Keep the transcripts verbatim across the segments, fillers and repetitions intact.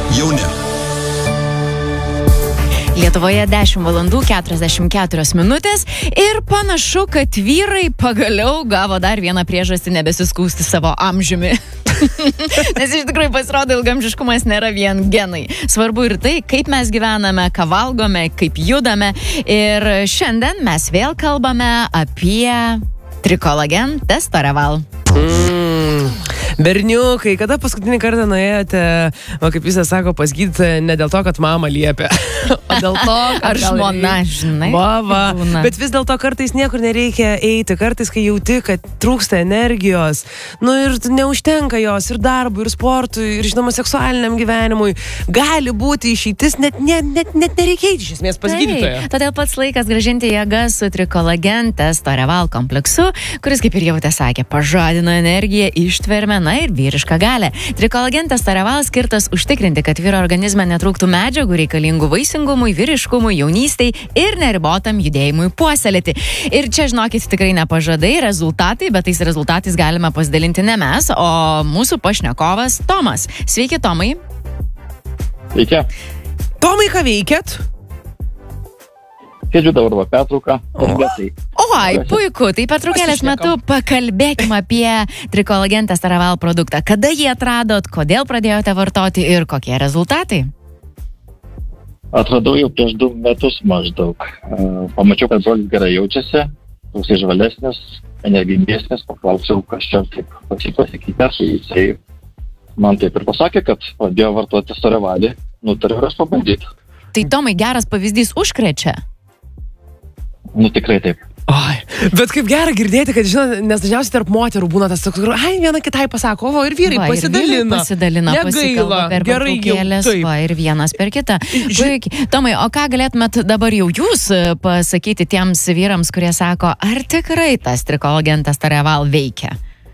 jauni. Lietuvoje dešimt valandų keturiasdešimt keturios minutės ir panašu, kad vyrai pagaliau gavo dar vieną priežastį nebesiskųsti savo amžiumi. Nes iš tikrųjų pasirodo, ilgamžiškumas nėra vien genai. Svarbu ir tai, kaip mes gyvename, ką valgome, kaip judame. Ir šiandien mes vėl kalbame apie Trikolagen Testoreval. Mm. Berniukai, kada paskutinį kartą nuėjote, o kaip jis sako, pas gydytoją ne dėl to, kad mama liepia, o dėl to, kad ar žmona, žinai. Va, va. Bet vis dėlto kartais niekur nereikia eiti, kartais, kai jauti, kad trūksta energijos, nu ir neužtenka jos ir darbui, ir sportui, ir žinoma seksualiniam gyvenimui, gali būti išeitis, net, net, net, net nereikia eiti iš esmės pas gydytoją. Todėl pats laikas grąžinti jėgas su Trikolagen Testoreval kompleksu, kuris, kaip ir jautė sakė, pažadina energiją, ištvermę, na ir vyrišką galę. Trikolagen Testoreval skirtas užtikrinti, kad vyro organizme netrūktų medžiagų reikalingų vaisingumui, vyriškumui, jaunystei ir neribotam judėjimui puoselėti. Ir čia, žinokit, tikrai nepažadai, rezultatai, bet tais rezultatais galime pasidalinti ne mes, o mūsų pašnekovas Tomas. Sveiki, Tomai. Sveiki. Tomai, ką veikėt? Sėdžiu dabar va pertrauką. Oi, puiku. Tai pertraukėlės metu pakalbėkime apie Trikolagen Testoreval produktą. Kada jį atradot, kodėl pradėjote vartoti ir kokie rezultatai? Atradau jau prieš du metus maždaug. Pamačiau, kad brolis gerai jaučiasi, toks žvalesnis, energingesnis, paklausiau, kas čia taip pasikeitęs, jisai man taip ir pasakė, kad pradėjo vartoti Testorevalį, nutariau aš pabandyti. Tai Tomai, geras pavyzdys užkrečia. Nu tikrai taip. Oi, bet kaip gera girdėti, kad, žinot, nes dažniausiai tarp moterų būna tas toks, ai, viena kitai pasako, o ir vyrai va, pasidalina. Ir vyrai pasidalina, pasikalba per pertraukėlės, va, ir vienas per kitą. Puikiai. Tomai, o ką galėtumėt dabar jau jūs pasakyti tiems vyrams, kurie sako, ar tikrai tas Trikolagen Testoreval veikia?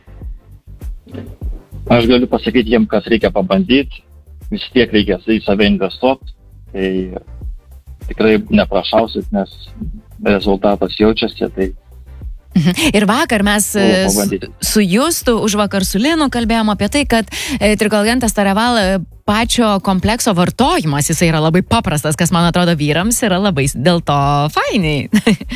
Aš galiu pasakyti jiems, kas reikia pabandyti, vis tiek reikia į save investuoti, tai tikrai neprašausit, nes rezultatas jaučiasi, tai... Ir vakar mes su Justu, už vakar su Linu kalbėjom apie tai, kad Trikolagen Testoreval pačio komplekso vartojimas, jisai yra labai paprastas, kas man atrodo vyrams yra labai dėl to fainiai.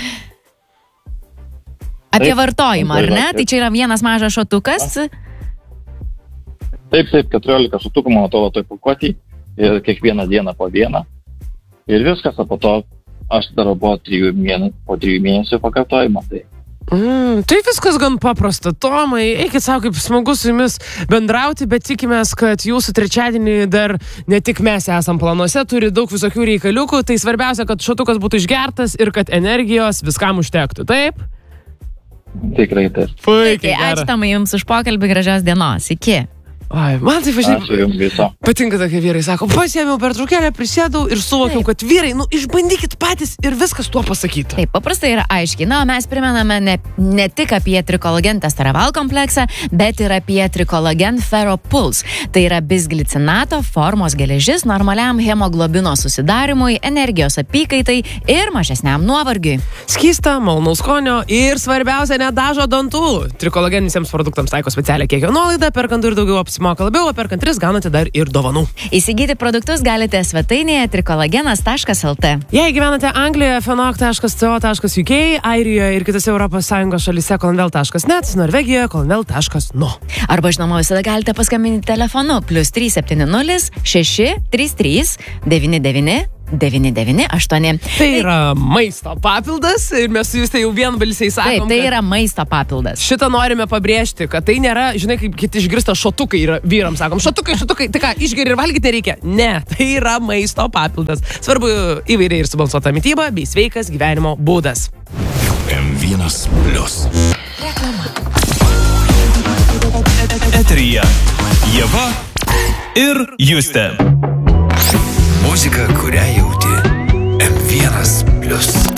Apie vartojimą, ar ne? Tai čia yra vienas mažas šotukas? Taip, taip, keturiolika šotukų, man atrodo, toj pakuotį ir kiekvieną dieną po vieną. Ir viskas, o po to aš darau po trijų mėnesių, po trijų mėnesių pakartojimą. Tai. Mm, tai viskas gan paprasta. Tomai, eikit savo, kaip smagu su jumis bendrauti, bet tikimės, kad jūsų trečiadienį dar ne tik mes esam planuose, turi daug visokių reikaliukų, tai svarbiausia, kad šotukas būtų išgertas ir kad energijos viskam užtektų, taip? Tikrai taip. Puikiai, ačiū Tomai jums už pokalbį, gražios dienos. Iki. Ai, man tai važiuoju. Patinka tokie vyrai, sako, pasiėmiau pertraukėlę, prisėdau ir suvokiau, kad vyrai, nu, išbandykit patys ir viskas tuo pasakyta. Taip, paprastai yra aiškiai. Na, o mes primename ne, ne tik apie Trikolagen Testoreval kompleksą, bet ir apie Trikolagen Ferropuls. Tai yra bisglicinato formos geležis normaliam hemoglobino susidarimui, energijos apykaitai ir mažesniam nuovargiui. Skysta, malonaus skonio ir svarbiausia, nedažo dantų. Trikolagen visiems produktams taiko specialią kiekio nuolaidą, perkant ir daugiau apsimoka labiau, o perkant tris gaunate dar ir dovanų. Įsigyti produktus galite svetainėje trikolagenas taškas lt. Jei gyvenate Anglijoje, fenok taškas co taškas uk, Airijoje ir kitose Europos Sąjungos šalyse colonvel taškas net, Norvegijoje colonvel taškas no. Arba, žinoma, visada galite paskambinti telefonu plus trys septyni nulis šeši trys trys devyni devyni devyni devyni aštuoni. Tai yra maisto papildas ir mes su jūs tai jau vienbalsiai sakom. Taip, tai yra maisto papildas. Šitą norime pabrėžti, kad tai nėra, žinai, kaip kiti išgirsta šotukai yra vyrams, sakom, šotukai, šotukai, tai ką, išgeri ir valgyti reikia? Ne, tai yra maisto papildas. Svarbu įvairiai ir subalansuota mityba bei sveikas gyvenimo būdas. M vienas plius. Eteryje Ieva ir Justė. Muzika, kurią jauti. M vienas plius.